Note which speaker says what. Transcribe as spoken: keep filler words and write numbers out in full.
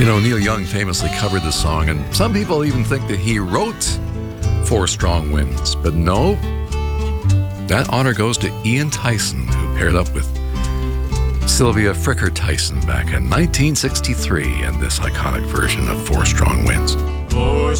Speaker 1: You know, Neil Young famously covered the song, and some people even think that he wrote Four Strong Winds. But no, that honor goes to Ian Tyson, who paired up with Sylvia Fricker Tyson back in nineteen sixty-three in this iconic version of Four Strong Winds.
Speaker 2: Four